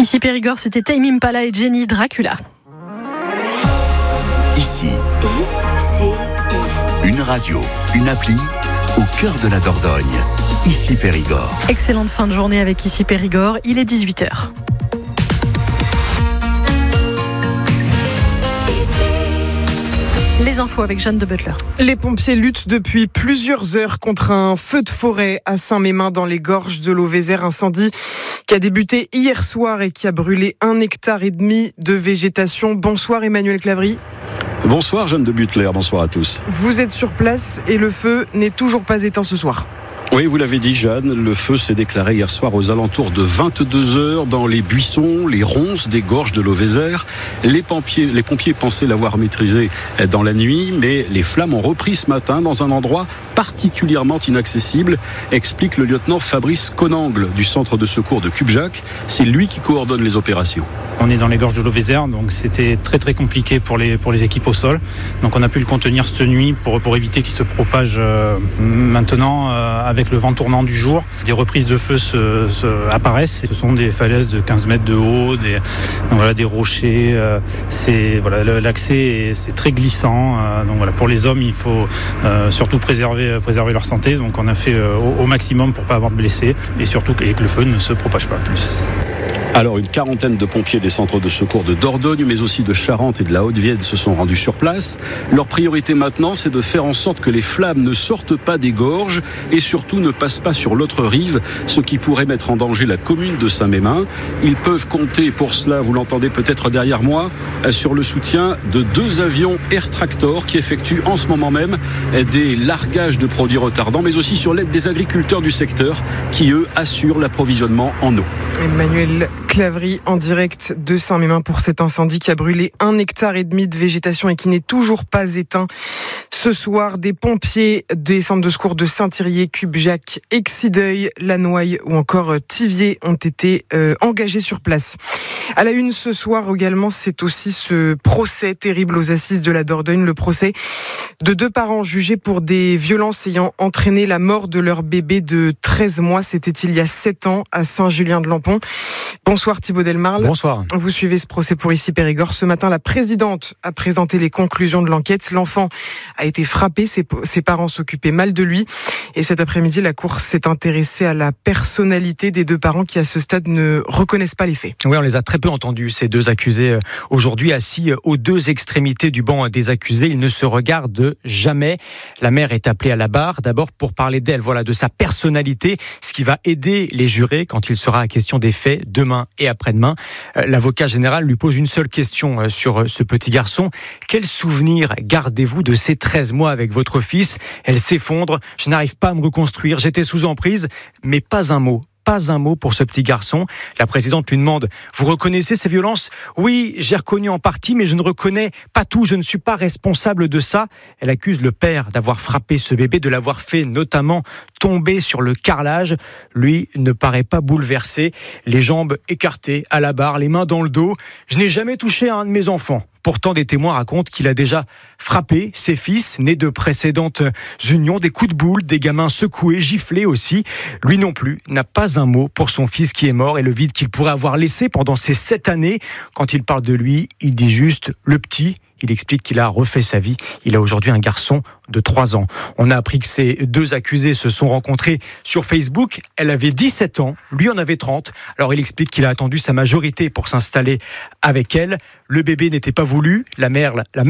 Ici Périgord, c'était Tame Impala et Jenny Dracula. Ici, une radio, une appli au cœur de la Dordogne. Ici Périgord. Excellente fin de journée avec Ici Périgord, il est 18h. Les infos avec Jeanne de Butler. Les pompiers luttent depuis plusieurs heures contre un feu de forêt à Saint-Mémin dans les gorges de l'Auvézère. Incendie qui a débuté hier soir et qui a brûlé 1,5 hectare de végétation. Bonsoir Emmanuel Clavry. Bonsoir Jeanne de Butler, bonsoir à tous. Vous êtes sur place et le feu n'est toujours pas éteint ce soir. Oui, vous l'avez dit Jeanne, le feu s'est déclaré hier soir aux alentours de 22h dans les buissons, les ronces des gorges de l'Auvézère. Les pompiers pensaient l'avoir maîtrisé dans la nuit, mais les flammes ont repris ce matin dans un endroit particulièrement inaccessible, explique le lieutenant Fabrice Conangle du centre de secours de Cubjac. C'est lui qui coordonne les opérations. On est dans les gorges de l'Auvézère, donc c'était très très compliqué pour les équipes au sol. Donc on a pu le contenir cette nuit pour éviter qu'il se propage maintenant avec le vent tournant du jour. Des reprises de feu apparaissent. Ce sont des falaises de 15 mètres de haut, des rochers. L'accès c'est très glissant. Donc voilà, pour les hommes, il faut surtout préserver leur santé. Donc on a fait au maximum pour pas avoir de blessés et surtout que le feu ne se propage pas plus. Alors, une quarantaine de pompiers des centres de secours de Dordogne, mais aussi de Charente et de la Haute-Vienne se sont rendus sur place. Leur priorité maintenant, c'est de faire en sorte que les flammes ne sortent pas des gorges et surtout ne passent pas sur l'autre rive, ce qui pourrait mettre en danger la commune de Saint-Mémin. Ils peuvent compter pour cela, vous l'entendez peut-être derrière moi, sur le soutien de 2 avions Air Tractor qui effectuent en ce moment même des largages de produits retardants, mais aussi sur l'aide des agriculteurs du secteur qui, eux, assurent l'approvisionnement en eau. Emmanuel Clavry en direct de Saint-Mémin pour cet incendie qui a brûlé 1,5 hectare de végétation et qui n'est toujours pas éteint. Ce soir, des pompiers des centres de secours de Saint-Thirier, Cubjac, Exideuil, Lannoy ou encore Thiviers ont été engagés sur place. À la une ce soir également, c'est aussi ce procès terrible aux assises de la Dordogne, le procès de 2 parents jugés pour des violences ayant entraîné la mort de leur bébé de 13 mois. C'était il y a 7 ans à Saint-Julien-de-Lampont. Bonsoir Thibaut Delmarle. Bonsoir. Vous suivez ce procès pour Ici Périgord. Ce matin, la présidente a présenté les conclusions de l'enquête. L'enfant a été frappé, ses parents s'occupaient mal de lui. Et cet après-midi, la Cour s'est intéressée à la personnalité des 2 parents qui, à ce stade, ne reconnaissent pas les faits. Oui, on les a très peu entendus, ces 2 accusés. Aujourd'hui, assis aux 2 extrémités du banc des accusés, ils ne se regardent jamais. La mère est appelée à la barre, d'abord pour parler d'elle, de sa personnalité, ce qui va aider les jurés quand il sera question des faits demain et après-demain. L'avocat général lui pose une seule question sur ce petit garçon. Quel souvenir gardez-vous de ces 13 mois avec votre fils? Elle s'effondre. Je n'arrive pas à me reconstruire. J'étais sous emprise, mais pas un mot. Pas un mot pour ce petit garçon. La présidente lui demande « Vous reconnaissez ces violences ?» « Oui, j'ai reconnu en partie, mais je ne reconnais pas tout. Je ne suis pas responsable de ça. » Elle accuse le père d'avoir frappé ce bébé, de l'avoir fait notamment tomber sur le carrelage. Lui ne paraît pas bouleversé, les jambes écartées à la barre, les mains dans le dos. « Je n'ai jamais touché à un de mes enfants. » Pourtant, des témoins racontent qu'il a déjà frappé ses fils, nés de précédentes unions, des coups de boule, des gamins secoués, giflés aussi. Lui non plus n'a pas un mot pour son fils qui est mort et le vide qu'il pourrait avoir laissé pendant ces 7 années. Quand il parle de lui, il dit juste « le petit ». Il explique qu'il a refait sa vie. Il a aujourd'hui un garçon de 3 ans. On a appris que ces 2 accusés se sont rencontrés sur Facebook. Elle avait 17 ans, lui en avait 30. Alors il explique qu'il a attendu sa majorité pour s'installer avec elle. Le bébé n'était pas voulu. La mère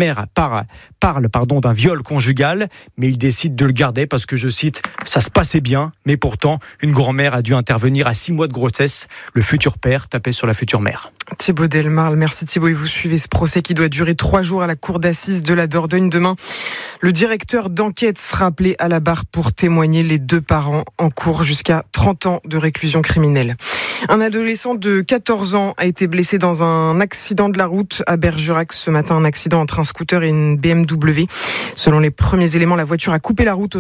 parle d'un viol conjugal, mais il décide de le garder parce que, je cite, ça se passait bien, mais pourtant une grand-mère a dû intervenir à 6 mois de grossesse. Le futur père tapait sur la future mère. Thibaut Delmarle, merci Thibaut. Et vous suivez ce procès qui doit durer 3 jours à la cour d'assises de la Dordogne. Demain, le directeur d'enquête sera appelé à la barre pour témoigner. Les 2 parents en cours jusqu'à 30 ans de réclusion criminelle. Un adolescent de 14 ans a été blessé dans un accident de la route à Bergerac ce matin. Un accident entre un scooter et une BMW. Selon les premiers éléments, la voiture a coupé la route